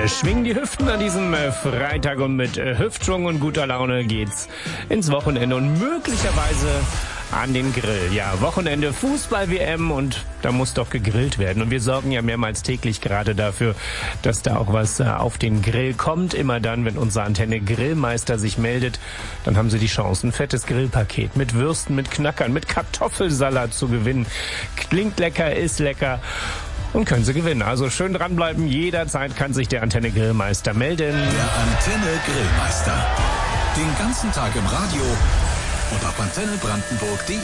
Schwingen die Hüften an diesem Freitag und mit Hüftschwung und guter Laune geht's ins Wochenende und möglicherweise an den Grill. Ja, Wochenende Fußball-WM und da muss doch gegrillt werden. Und wir sorgen ja mehrmals täglich gerade dafür, dass da auch was auf den Grill kommt. Immer dann, wenn unser Antenne Grillmeister sich meldet, dann haben Sie die Chance, ein fettes Grillpaket mit Würsten, mit Knackern, mit Kartoffelsalat zu gewinnen. Klingt lecker, ist lecker. Und können Sie gewinnen. Also schön dranbleiben. Jederzeit kann sich der Antenne Grillmeister melden. Der Antenne Grillmeister. Den ganzen Tag im Radio und auf antennebrandenburg.de.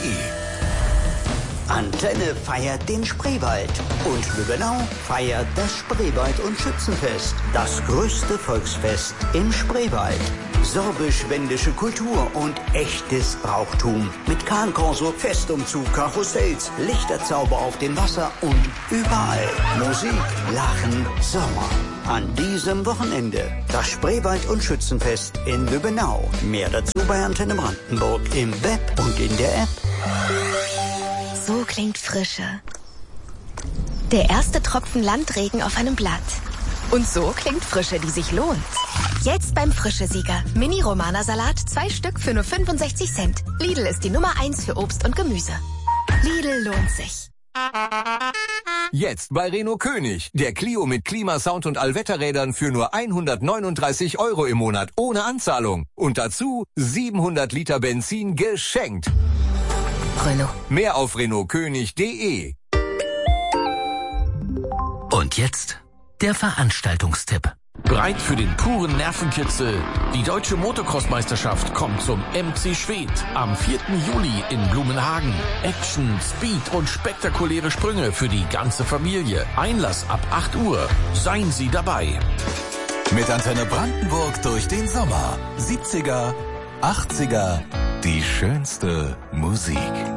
Antenne feiert den Spreewald und Lübbenau feiert das Spreewald- und Schützenfest. Das größte Volksfest im Spreewald. Sorbisch-wendische Kultur und echtes Brauchtum. Mit Kahnkorso, Festumzug, Karussells, Lichterzauber auf dem Wasser und überall. Musik, Lachen, Sommer. An diesem Wochenende das Spreewald- und Schützenfest in Lübbenau. Mehr dazu bei Antenne Brandenburg im Web und in der App. So klingt Frische. Der erste Tropfen Landregen auf einem Blatt. Und so klingt Frische, die sich lohnt. Jetzt beim Frische-Sieger. Mini-Romana-Salat, 2 Stück für nur 65 Cent. Lidl ist die Nummer 1 für Obst und Gemüse. Lidl lohnt sich. Jetzt bei Renault König. Der Clio mit Klimasound und Allwetterrädern für nur 139 € im Monat ohne Anzahlung. Und dazu 700 Liter Benzin geschenkt. Renault. Mehr auf renaultkönig.de. Und jetzt der Veranstaltungstipp. Bereit für den puren Nervenkitzel? Die Deutsche Motocross-Meisterschaft kommt zum MC Schwedt am 4. Juli in Blumenhagen. Action, Speed und spektakuläre Sprünge für die ganze Familie. Einlass ab 8 Uhr. Seien Sie dabei. Mit Antenne Brandenburg durch den Sommer. 70er, 80er, die schönste Musik.